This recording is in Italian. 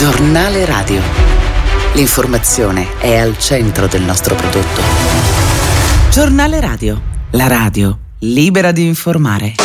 Giornale radio. L'informazione è al centro del nostro prodotto. Giornale radio. La radio libera di informare.